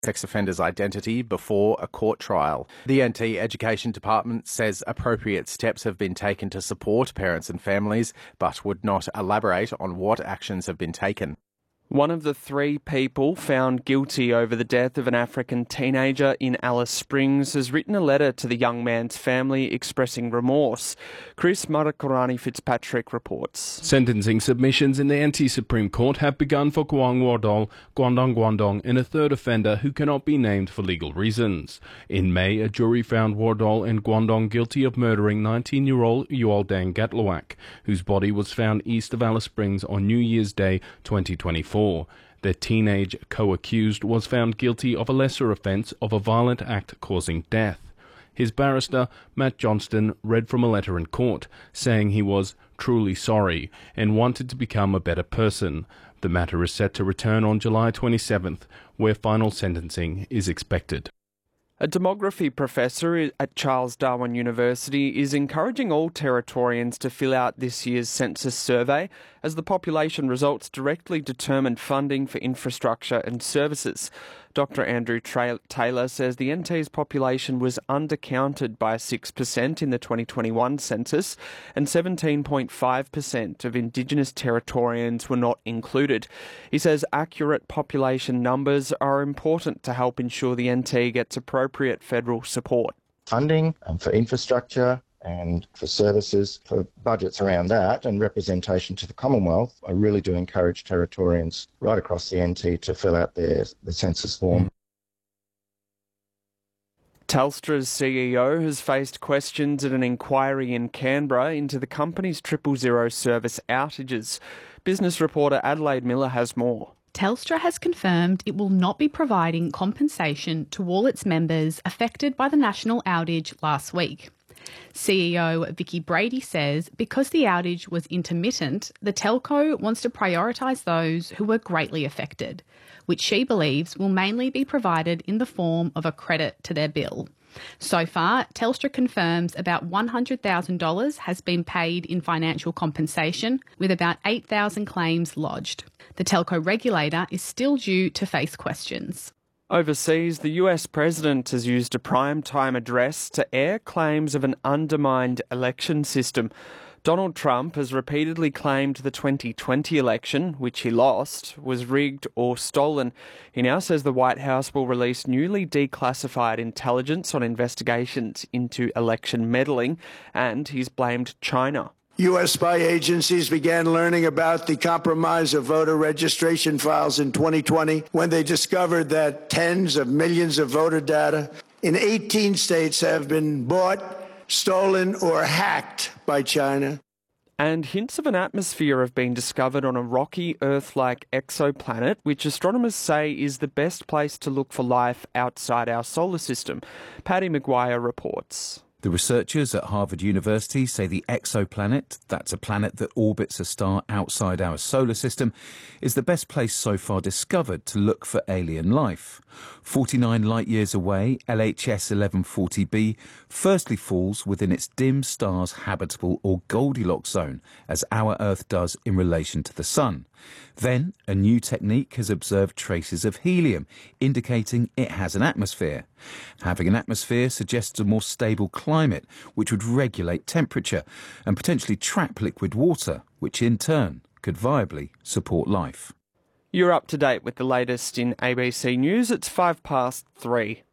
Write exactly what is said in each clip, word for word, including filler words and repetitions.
sex offender's identity before a court trial. The N T Education Department says appropriate steps have been taken to support parents and families, but would not elaborate on what actions have been taken. One of the three people found guilty over the death of an African teenager in Alice Springs has written a letter to the young man's family expressing remorse. Chris Marakurani Fitzpatrick reports. Sentencing submissions in the N T Supreme Court have begun for Kwang Wardol, Guangdong Guangdong, and a third offender who cannot be named for legal reasons. In May, a jury found Wardol and Guangdong guilty of murdering nineteen-year-old Yualdang Gatluak, whose body was found east of Alice Springs on New Year's Day twenty twenty-four. The teenage co-accused was found guilty of a lesser offence of a violent act causing death. His barrister, Matt Johnston, read from a letter in court, saying he was truly sorry and wanted to become a better person. The matter is set to return on July twenty-seventh, where final sentencing is expected. A demography professor at Charles Darwin University is encouraging all Territorians to fill out this year's census survey, as the population results directly determine funding for infrastructure and services. Doctor Andrew Tra- Taylor says the N T's population was undercounted by six percent in the twenty twenty-one census, and seventeen point five percent of Indigenous Territorians were not included. He says accurate population numbers are important to help ensure the N T gets appropriate federal support. Funding um, for infrastructure and for services, for budgets around that, and representation to the Commonwealth, I really do encourage Territorians right across the N T to fill out their the census form. Telstra's C E O has faced questions at an inquiry in Canberra into the company's triple zero service outages. Business reporter Adelaide Miller has more. Telstra has confirmed it will not be providing compensation to all its members affected by the national outage last week. C E O Vicky Brady says because the outage was intermittent, the telco wants to prioritise those who were greatly affected, which she believes will mainly be provided in the form of a credit to their bill. So far, Telstra confirms about one hundred thousand dollars has been paid in financial compensation, with about eight thousand claims lodged. The telco regulator is still due to face questions. Overseas, the U S president has used a prime-time address to air claims of an undermined election system. Donald Trump has repeatedly claimed the twenty twenty election, which he lost, was rigged or stolen. He now says the White House will release newly declassified intelligence on investigations into election meddling, and he's blamed China. U S spy agencies began learning about the compromise of voter registration files in twenty twenty when they discovered that tens of millions of voter data in eighteen states have been bought, stolen, or hacked by China. And hints of an atmosphere have been discovered on a rocky Earth-like exoplanet, which astronomers say is the best place to look for life outside our solar system. Paddy Maguire reports. The researchers at Harvard University say the exoplanet, that's a planet that orbits a star outside our solar system, is the best place so far discovered to look for alien life. forty-nine light-years away, L H S eleven forty b firstly falls within its dim star's habitable or Goldilocks zone, as our Earth does in relation to the Sun. Then, a new technique has observed traces of helium, indicating it has an atmosphere. Having an atmosphere suggests a more stable climate, which would regulate temperature and potentially trap liquid water, which in turn could viably support life. You're up to date with the latest in A B C News. It's five past three.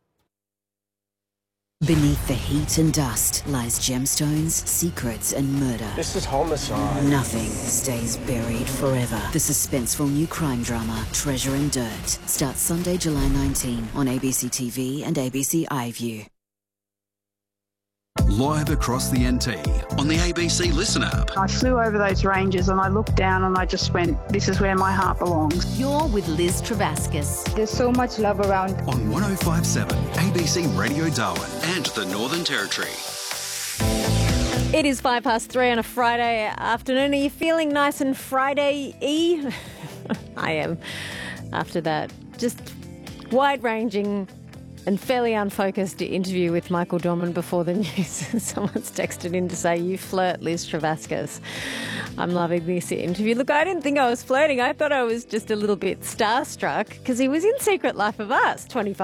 Beneath the heat and dust lies gemstones, secrets and murder. This is homicide. Nothing stays buried forever. The suspenseful new crime drama, Treasure and Dirt, starts Sunday, July nineteenth on A B C T V and A B C iView. Live across the N T on the A B C Listen app. I flew over those ranges and I looked down and I just went, this is where my heart belongs. You're with Liz Travascus. There's so much love around. On one oh five point seven A B C Radio Darwin and the Northern Territory. It is five past three on a Friday afternoon. Are you feeling nice and Friday-y? I am. After that just wide-ranging and fairly unfocused interview with Michael Dorman before the news. Someone's texted in to say, you flirt, Liz Travascus. I'm loving this interview. Look, I didn't think I was flirting. I thought I was just a little bit starstruck because he was in Secret Life of Us twenty-five